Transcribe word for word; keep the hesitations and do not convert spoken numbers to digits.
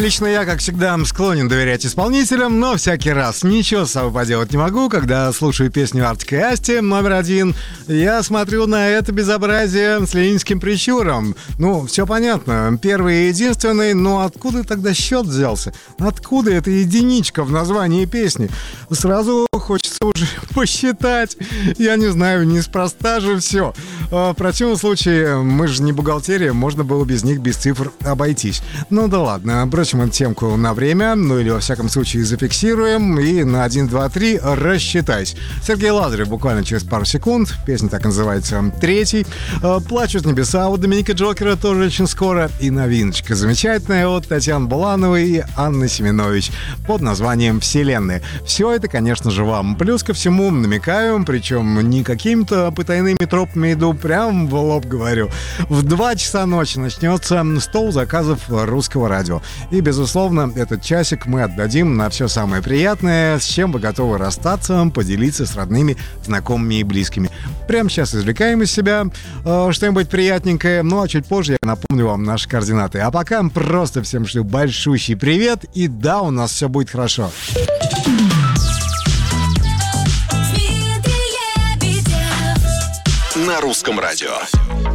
Лично я, как всегда, склонен доверять исполнителям, но всякий раз ничего с собой поделать не могу. Когда слушаю песню Артик и Асти номер один, я смотрю на это безобразие с ленинским прищуром. Ну, все понятно, первый и единственный, но откуда тогда счет взялся? Откуда эта единичка в названии песни? Сразу хочется уже посчитать. Я не знаю, неспроста же все. В противном случае, мы же не бухгалтерия, можно было без них, без цифр обойтись. Ну да ладно, бросим эту темку на время, ну или во всяком случае зафиксируем, и на один, два, три рассчитайся. Сергей Лазарев буквально через пару секунд, песня так и называется «Третий». «Плачут небеса» у Доминика Джокера тоже очень скоро, и новиночка замечательная от Татьяны Булановой и Анны Семенович под названием «Вселенная». Все это, конечно же, вам. Плюс ко всему намекаю, причем не какими-то потайными тропами иду, прям в лоб говорю. В два часа ночи начнется стол заказов русского радио. И, безусловно, этот часик мы отдадим на все самое приятное, с чем вы готовы расстаться, поделиться с родными, знакомыми и близкими. Прямо сейчас извлекаем из себя э, что-нибудь приятненькое, ну а чуть позже я напомню вам наши координаты. А пока просто всем шлю большущий привет, и да, у нас все будет хорошо. На русском радио.